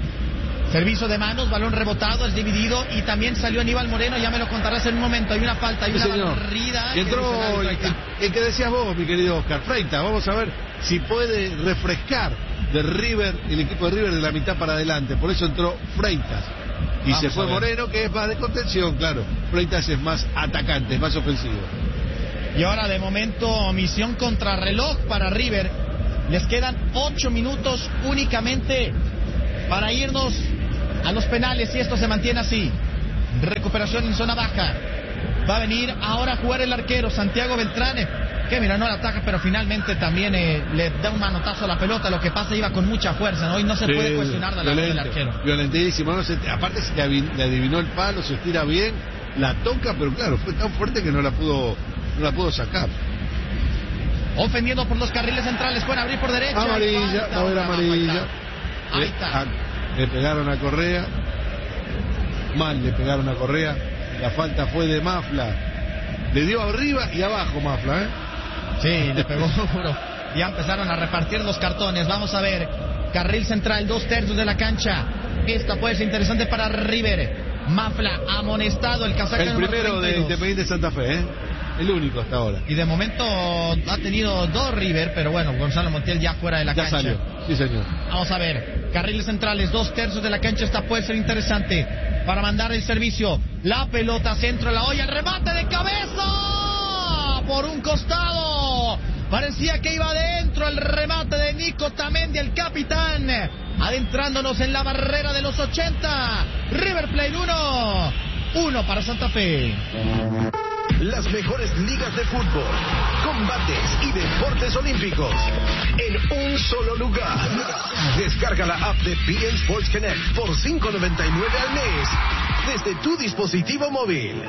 Servicio de manos, balón rebotado, es dividido y también salió Aníbal Moreno, ya me lo contarás en un momento. Hay una falta, hay Sí, una señor. barrida. Y que entró dice el árbitro, el, ahí está. el- el que decías vos, mi querido Oscar, Freitas. Vamos a ver si puede refrescar de River, el equipo de River de la mitad para adelante. Por eso entró Freitas. Y Vamos se a fue ver. Moreno, que es más de contención, claro. Freitas es más atacante, es más ofensivo. Y ahora de momento misión contra reloj para River. Les quedan ocho minutos únicamente para irnos a los penales y esto se mantiene así. Recuperación en zona baja. Va a venir ahora a jugar el arquero Santiago Beltrán, que mira, no la ataca, pero finalmente también eh, le da un manotazo a la pelota. Lo que pasa, iba con mucha fuerza, ¿no? Y no se Sí, puede cuestionar de la del violento, arquero. Violentísimo. No, se- aparte se le avi- le adivinó el palo, se estira bien, la toca, pero claro, fue tan fuerte que no la pudo, no la pudo sacar. Ofendiendo por los carriles centrales, pueden abrir por derecha. Amarilla, Falta, va a haber otra más, amarilla. Ahí Le- está. a- Le pegaron a Correa. Mal le pegaron a Correa. La falta fue de Mafla. Le dio arriba y abajo Mafla, ¿eh? Sí, le pegó duro. Ya empezaron a repartir los cartones. Vamos a ver. Carril central, dos tercios de la cancha. Esta puede ser interesante para River. Mafla amonestado, el casaca El número primero de treinta y dos. Independiente Santa Fe, ¿eh? El único hasta ahora. Y de momento ha tenido dos River, pero bueno, Gonzalo Montiel ya fuera de la Ya cancha. salió. Sí, señor. Vamos a ver, carriles centrales, dos tercios de la cancha, esta puede ser interesante para mandar el servicio. La pelota, centro de la olla, el remate de cabeza por un costado. Parecía que iba adentro el remate de Nico Tamendi, el capitán. Adentrándonos en la barrera de los ochenta. River Plate uno, uno para Santa Fe. Las mejores ligas de fútbol, combates y deportes olímpicos en un solo lugar. Descarga la app de B N Sports Connect por cinco noventa y nueve al mes desde tu dispositivo móvil.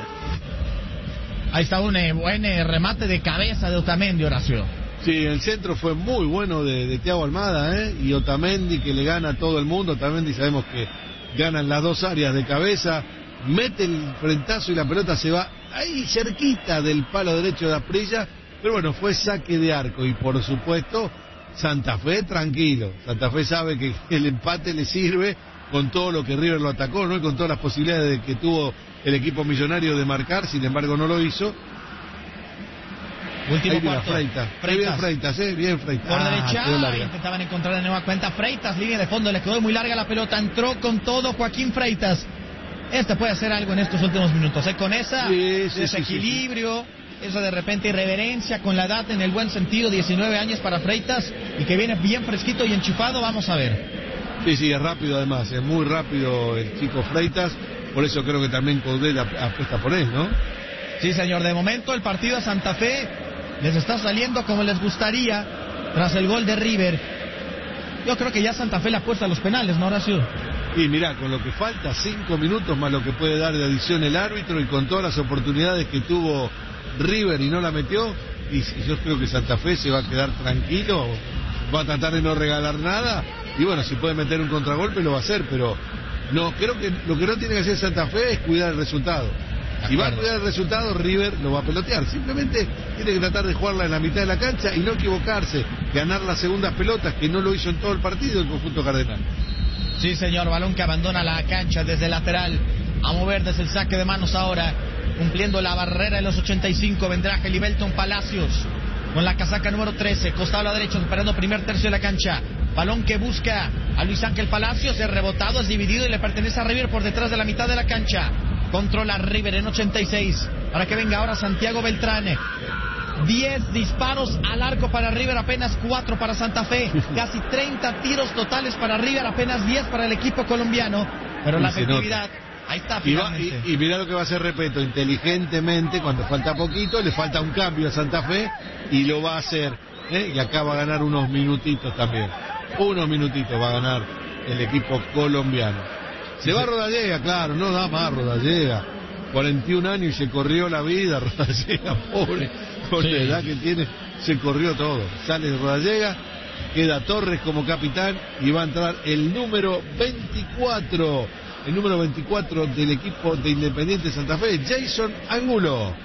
Ahí está un eh, buen eh, remate de cabeza de Otamendi, Horacio. Sí, el centro fue muy bueno de, de Thiago Almada, ¿eh? Y Otamendi que le gana a todo el mundo. Otamendi sabemos que ganan las dos áreas de cabeza. Mete el frentazo y la pelota se va ahí cerquita del palo derecho de Asprilla. Pero bueno, fue saque de arco. Y por supuesto, Santa Fe tranquilo. Santa Fe sabe que el empate le sirve con todo lo que River lo atacó, ¿no? Y con todas las posibilidades de que tuvo el equipo millonario de marcar. Sin embargo, no lo hizo. Último Ahí viene cuarto. Freitas. Freitas. Bien Freitas, ¿eh? Bien Freitas. Por Ah, derecha, quedó larga. intentaban encontrar de nueva cuenta Freitas, línea de fondo, le quedó muy larga la pelota, entró con todo Joaquín Freitas. este puede hacer algo en estos últimos minutos, ¿eh? Con esa Sí, sí, desequilibrio, sí, sí, sí. esa de repente irreverencia con la edad en el buen sentido, diecinueve años para Freitas y que viene bien fresquito y enchufado, vamos a ver. Sí, sí, es rápido además, es muy rápido el chico Freitas, por eso creo que también Coudet apuesta por él, ¿no? Sí, señor, de momento el partido a Santa Fe les está saliendo como les gustaría tras el gol de River. Yo creo que ya Santa Fe le apuesta a los penales, ¿no, Horacio? Y mirá, con lo que falta, cinco minutos más lo que puede dar de adición el árbitro y con todas las oportunidades que tuvo River y no la metió, y yo creo que Santa Fe se va a quedar tranquilo, va a tratar de no regalar nada, y bueno, si puede meter un contragolpe lo va a hacer, pero no, creo que lo que no tiene que hacer Santa Fe es cuidar el resultado. Si va a cuidar el resultado, River lo va a pelotear. Simplemente tiene que tratar de jugarla en la mitad de la cancha y no equivocarse, ganar las segundas pelotas, que no lo hizo en todo el partido el conjunto cardenal. Sí, señor, balón que abandona la cancha desde el lateral, a mover desde el saque de manos ahora, cumpliendo la barrera de los ochenta y cinco, vendrá Gelibelton Palacios, con la casaca número trece, costado a la derecha, esperando primer tercio de la cancha. Balón que busca a Luis Ángel Palacios, es rebotado, es dividido y le pertenece a River por detrás de la mitad de la cancha. Controla River en ochenta y seis, para que venga ahora Santiago Beltrán. diez disparos al arco para River, apenas cuatro para Santa Fe. Casi treinta tiros totales para River, apenas diez para el equipo colombiano. Pero la efectividad, ahí está y, va, finalmente. y, y mira lo que va a hacer, repito, inteligentemente, cuando falta poquito, le falta un cambio a Santa Fe y lo va a hacer, ¿eh? Y acá va a ganar unos minutitos también. Unos minutitos va a ganar el equipo colombiano. Se va Rodallega, claro, no da más Rodallega. cuarenta y un años y se corrió la vida, Rodallega, pobre, con sí. la edad que tiene, se corrió todo. Sale Rodallega, queda Torres como capitán y va a entrar el número veinticuatro, el número veinticuatro del equipo de Independiente Santa Fe, Jason Angulo.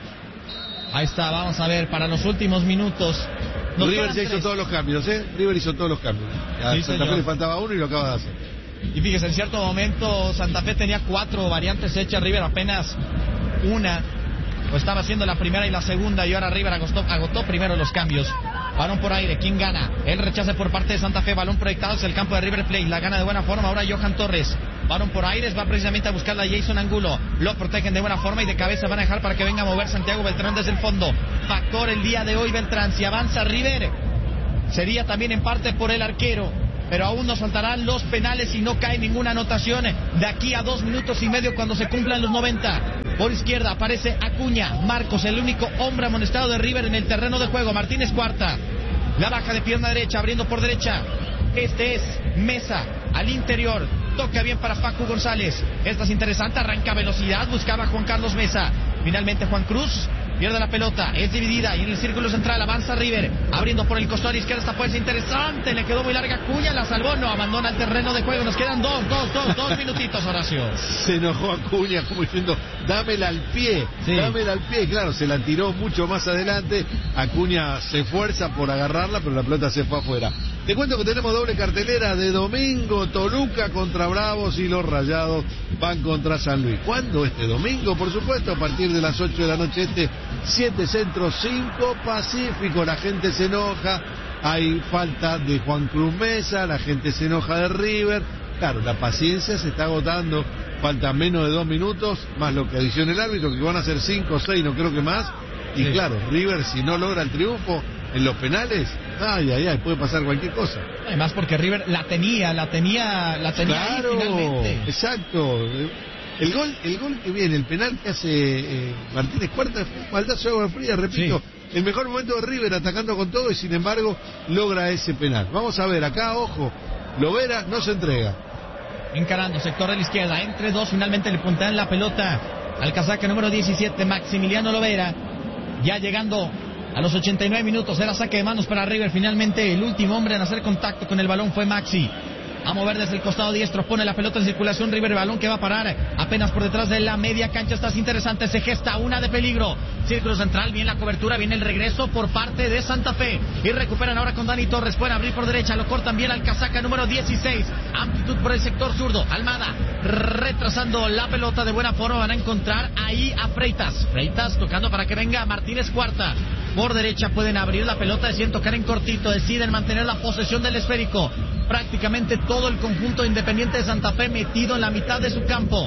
Ahí está, vamos a ver, para los últimos minutos. River ya hizo todos los cambios, ¿eh? River hizo todos los cambios. A sí, Santa señor. Fe le faltaba uno y lo acaba de hacer. Y fíjese, en cierto momento Santa Fe tenía cuatro variantes hechas, River apenas una, o estaba haciendo la primera y la segunda, y ahora River agotó, agotó primero los cambios. Balón por aire, ¿quién gana? El rechace por parte de Santa Fe, balón proyectado hacia el campo de River Plate, la gana de buena forma ahora Johan Torres. Balón por aire, va precisamente a buscar a Jason Angulo, lo protegen de buena forma y de cabeza van a dejar para que venga a mover Santiago Beltrán desde el fondo. Factor el día de hoy Beltrán, si avanza River, sería también en parte por el arquero, pero aún nos faltarán los penales y no cae ninguna anotación de aquí a dos minutos y medio cuando se cumplan los noventa. Por izquierda aparece Acuña, Marcos, el único hombre amonestado de River en el terreno de juego. Martínez Cuarta, la baja de pierna derecha, abriendo por derecha. Este es Mesa, al interior, toca bien para Facu González. Esta es interesante, arranca velocidad, buscaba Juan Carlos Mesa. Finalmente Juan Cruz pierde la pelota, es dividida y en el círculo central avanza River, abriendo por el costado izquierdo. Esta puede ser interesante, le quedó muy larga Acuña, la salvó, no, abandona el terreno de juego. Nos quedan dos, dos, dos, dos minutitos, Horacio. Se enojó Acuña como diciendo, dámela al pie, sí. dámela al pie. Claro, se la tiró mucho más adelante. Acuña se esfuerza por agarrarla, pero la pelota se fue afuera. Te cuento que tenemos doble cartelera de domingo, Toluca contra Bravos y los Rayados van contra San Luis. ¿Cuándo? Este domingo, por supuesto, a partir de las ocho de la noche este, siete Centro, cinco Pacífico. La gente se enoja, hay falta de Juan Cruz Mesa, la gente se enoja de River. Claro, la paciencia se está agotando, faltan menos de dos minutos, más lo que adiciona el árbitro, que van a ser cinco o seis, no creo que más. Y sí. Claro, River si no logra el triunfo en los penales, ay, ay, ay, puede pasar cualquier cosa. Además porque River la tenía, la tenía, la tenía claro, ahí finalmente. Exacto. El gol, el gol que viene, el penal que hace eh, Martínez Cuarta, baldazo de agua fría, repito, sí. El mejor momento de River atacando con todo y sin embargo logra ese penal. Vamos a ver, acá, ojo, Lovera no se entrega. Encarando, sector de la izquierda, entre dos, finalmente le puntean la pelota al casaca número diecisiete, Maximiliano Lovera, ya llegando a los ochenta y nueve minutos, era saque de manos para River. Finalmente el último hombre en hacer contacto con el balón fue Maxi. A mover desde el costado diestro, pone la pelota en circulación River, balón que va a parar apenas por detrás de la media cancha. Estás interesante, se gesta una de peligro. Círculo central, bien la cobertura, viene el regreso por parte de Santa Fe. Y recuperan ahora con Dani Torres, pueden abrir por derecha, lo cortan bien al casaca número dieciséis. Amplitud por el sector zurdo, Almada retrasando la pelota de buena forma, van a encontrar ahí a Freitas. Freitas tocando para que venga Martínez Cuarta. Por derecha pueden abrir la pelota, deciden tocar en cortito, deciden mantener la posesión del esférico. Prácticamente todo el conjunto Independiente de Santa Fe metido en la mitad de su campo.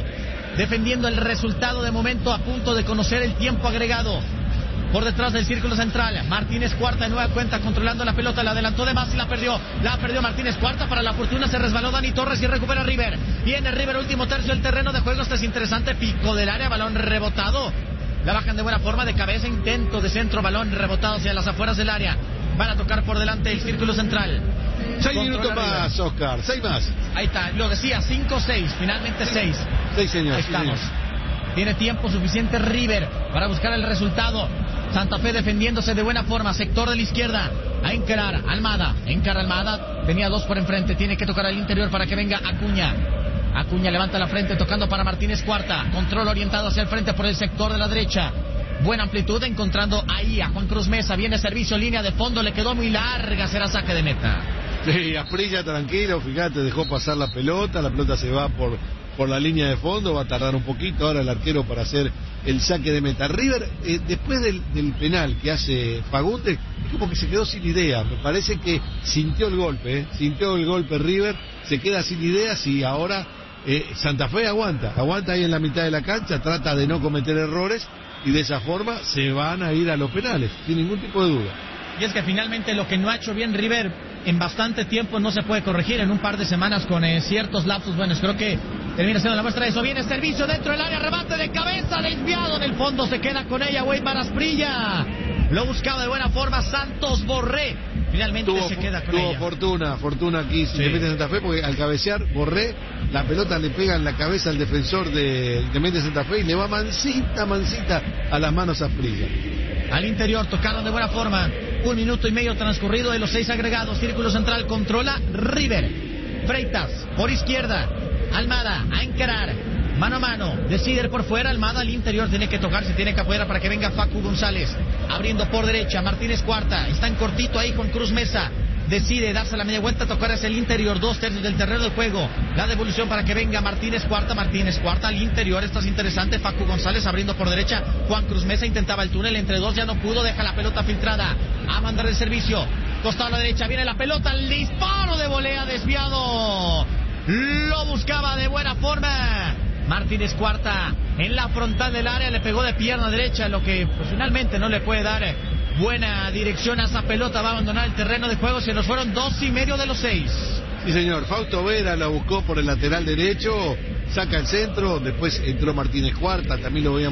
defendiendo el resultado de momento, a punto de conocer el tiempo agregado. Por detrás del círculo central, Martínez Cuarta de nueva cuenta controlando la pelota, la adelantó de más y la perdió. La perdió Martínez Cuarta, para la fortuna se resbaló Dani Torres y recupera River. Viene River, último tercio del terreno de juego, este es interesante, pico del área, balón rebotado. La bajan de buena forma, de cabeza, intento de centro, balón rebotado hacia las afueras del área. Van a tocar por delante el círculo central. Seis minutos más, Oscar, seis más. Ahí está, lo decía, cinco seis, finalmente seis. Seis, señor. Ahí sí, estamos. señor. Tiene tiempo suficiente River para buscar el resultado. Santa Fe defendiéndose de buena forma, sector de la izquierda, a encarar Almada, encara Almada, tenía dos por enfrente, tiene que tocar al interior para que venga Acuña. Acuña levanta la frente, tocando para Martínez Cuarta, control orientado hacia el frente por el sector de la derecha. Buena amplitud, encontrando ahí a Juan Cruz Mesa, viene servicio, línea de fondo, le quedó muy larga, será saque de meta. Sí, Asprilla tranquilo, fíjate, dejó pasar la pelota, la pelota se va por, por la línea de fondo, va a tardar un poquito ahora el arquero para hacer el saque de meta. River, eh, después del, del penal que hace Fagundes, es como que se quedó sin idea, me parece que sintió el golpe, eh, sintió el golpe River, se queda sin ideas y ahora eh, Santa Fe aguanta, aguanta ahí en la mitad de la cancha, trata de no cometer errores y de esa forma se van a ir a los penales, sin ningún tipo de duda. Y es que finalmente lo que no ha hecho bien River en bastante tiempo no se puede corregir en un par de semanas con eh, ciertos lapsos buenos. Creo que termina siendo la muestra de eso. Viene servicio dentro del área, remate de cabeza, desviado en el fondo, se queda con ella Weimar Asprilla. Lo buscaba de buena forma Santos Borré. Finalmente tuvo, se queda con tuvo ella. fortuna, fortuna aquí Sí. Independiente Santa Fe, porque al cabecear Borré, la pelota le pega en la cabeza al defensor de Independiente Santa Fe y le va mansita, mansita a las manos a Asprilla. Al interior, tocaron de buena forma. Un minuto y medio transcurrido de los seis agregados. Círculo central controla River. Freitas por izquierda. Almada a encarar. Mano a mano. Decide por fuera. Almada al interior. Tiene que tocarse, tiene que apoyar para que venga Facu González. Abriendo por derecha. Martínez Cuarta. Está en cortito ahí con Cruz Mesa. Decide darse la media vuelta, tocar hacia el interior, dos tercios del terreno de juego. La devolución para que venga Martínez Cuarta, Martínez Cuarta al interior, esto es interesante. Facu González abriendo por derecha. Juan Cruz Mesa intentaba el túnel entre dos, ya no pudo, deja la pelota filtrada. A mandar el servicio. Costado a la derecha, viene la pelota, el disparo de volea desviado. Lo buscaba de buena forma. Martínez Cuarta en la frontal del área, le pegó de pierna derecha, lo que pues, finalmente no le puede dar buena dirección a esa pelota. Va a abandonar el terreno de juego. Se nos fueron dos y medio de los seis. Sí, señor. Fausto Vera la buscó por el lateral derecho, saca el centro, después entró Martínez Cuarta, también lo veíamos